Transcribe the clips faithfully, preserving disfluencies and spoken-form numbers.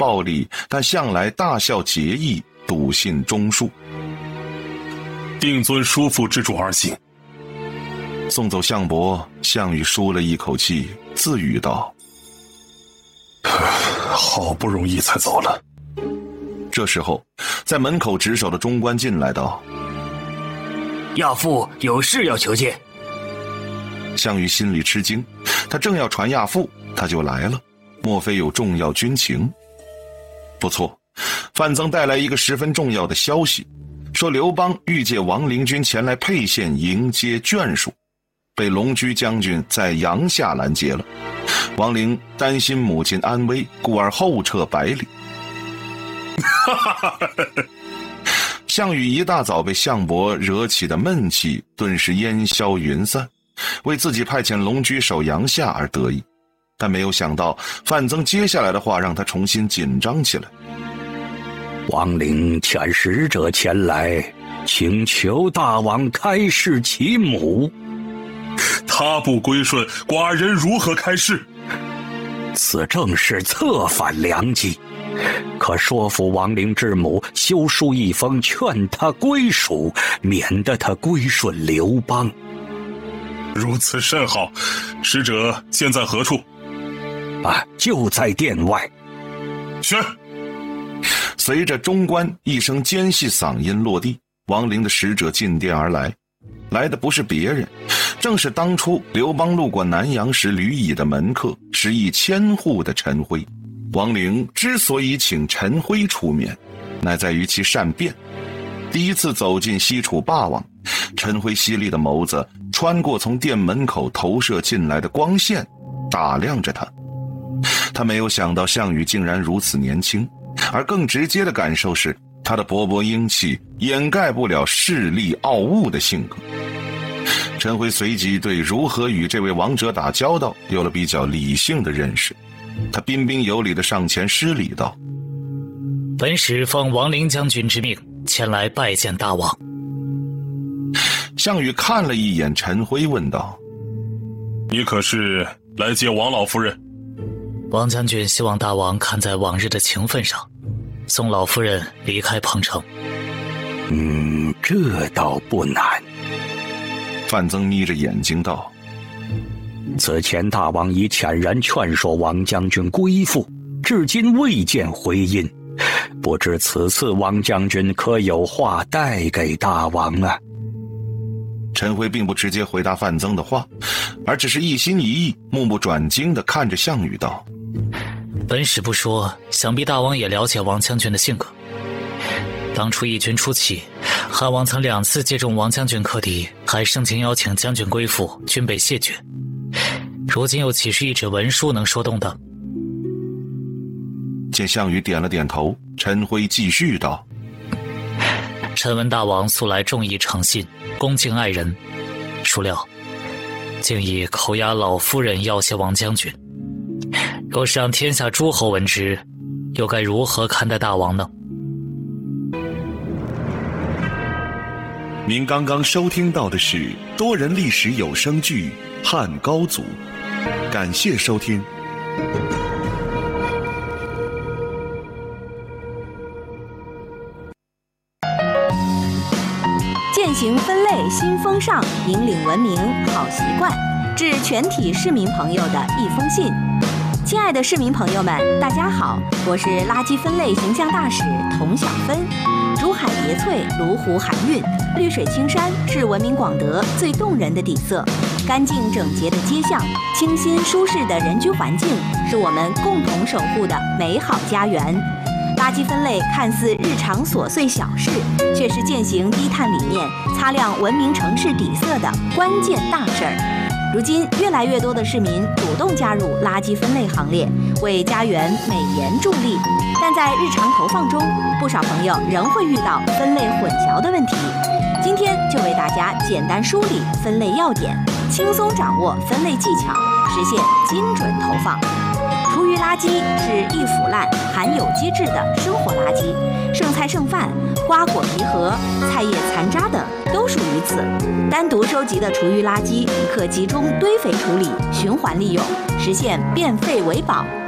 暴力，但向来大孝节义，笃信忠恕。 定遵叔父之嘱而行。 送走项伯，项羽舒了一口气，自语道： 好不容易才走了。 这时候在门口值守的中官进来道： 亚父有事要求见。 项羽心里吃惊，他正要传亚父，他就来了，莫非有重要军情？不错，范增带来一个十分重要的消息，说刘邦欲借王陵军前来沛县迎接眷属，被龙驹将军在阳夏拦截了。王陵担心母亲安危，故而后撤百里。项羽一大早被项伯惹起的闷气顿时烟消云散，为自己派遣龙驹守阳夏而得意，但没有想到范增接下来的话让他重新紧张起来。 王陵遣使者前来，请求大王开示其母。 他不归顺，寡人如何开示？ 此正是策反良机，可说服王陵之母修书一封，劝他归属，免得他归顺刘邦。 如此甚好，使者现在何处？ 啊，就在殿外。 宣。 随着中官一声尖细嗓音落地，王陵的使者进殿而来，来的不是别人，正是当初刘邦路过南阳时吕乙的门客，食役千户的陈辉。王陵之所以请陈辉出面，乃在于其善辩。第一次走进西楚霸王，陈辉犀利的眸子穿过从殿门口投射进来的光线，打量着他。他没有想到项羽竟然如此年轻，而更直接的感受是他的勃勃英气掩盖不了势利傲物的性格。陈辉随即对如何与这位王者打交道有了比较理性的认识，他彬彬有礼地上前施礼道： 本使奉王陵将军之命前来拜见大王。 项羽看了一眼陈辉，问道： 你可是来接王老夫人？ 王将军希望大王看在往日的情分上，送老夫人离开彭城。 嗯，这倒不难。 范增眯着眼睛道： 此前大王已遣人劝说王将军归附，至今未见回音，不知此次王将军可有话带给大王啊？ 陈辉并不直接回答范增的话，而只是一心一意目不转睛地看着项羽道： 本使不说，想必大王也了解王将军的性格。当初义军初起，汉王曾两次接中王将军克敌，还盛情邀请将军归附，均被谢绝。如今又岂是一纸文书能说动的？ 见项羽点了点头，陈辉继续道： 臣闻大王素来重义诚信，恭敬爱人，孰料竟以扣押老夫人要挟王将军，若是让天下诸侯闻之，又该如何看待大王呢？ 您刚刚收听到的是多人历史有声剧《汉高祖》，感谢收听。 践行分类新风尚，引领文明好习惯，致全体市民朋友的一封信。亲爱的市民朋友们，大家好，我是垃圾分类形象大使童小芬。竹海叠翠，芦湖含韵，绿水青山是文明广德最动人的底色。干净整洁的街巷，清新舒适的人居环境，是我们共同守护的美好家园。垃圾分类看似日常琐碎小事，却是践行低碳理念、擦亮文明城市底色的关键大事儿。如今，越来越多的市民主动加入垃圾分类行列，为家园美颜助力。但在日常投放中，不少朋友仍会遇到分类混淆的问题。今天就为大家简单梳理分类要点，轻松掌握分类技巧，实现精准投放。厨余垃圾是易腐烂、含有机质的生活垃圾，剩菜剩饭、瓜果皮核、菜叶残渣等都属于此。单独收集的厨余垃圾可集中堆肥处理、循环利用，实现变废为宝。可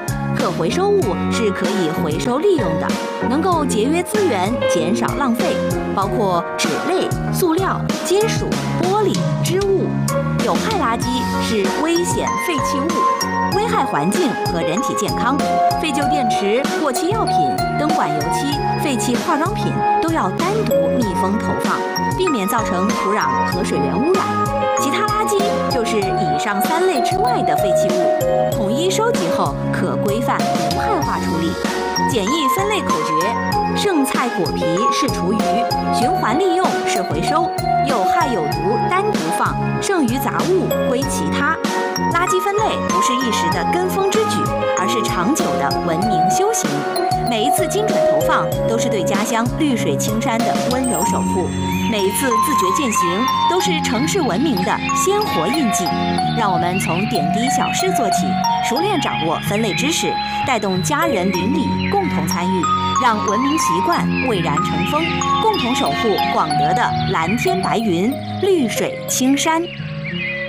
可回收物是可以回收利用的，能够节约资源，减少浪费，包括纸类、塑料、金属、玻璃、织物。有害垃圾是危险废弃物，危害环境和人体健康。废旧电池、过期药品、灯管油漆、废弃化妆品都要单独密封投放，避免造成土壤和水源污染。其他垃圾就是以上三类之外的废弃物，统一收集后可规范无害化处理。简易分类口诀：剩菜果皮是厨余，循环利用是回收，有害有毒单独放，剩余杂物归其他。垃圾分类不是一时的跟风之举，而是长久的文明修行。每一次精准投放，都是对家乡绿水青山的温柔守护；每一次自觉践行，都是城市文明的鲜活印记。让我们从点滴小事做起，熟练掌握分类知识，带动家人邻里共同参与，让文明习惯蔚然成风，共同守护广德的蓝天白云、绿水青山。